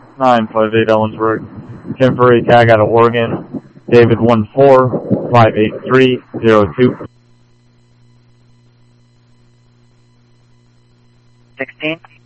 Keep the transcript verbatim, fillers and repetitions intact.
nine five eight Ellensburg. Temporary tag out of Oregon. David one four five eight three zero two. sixteen.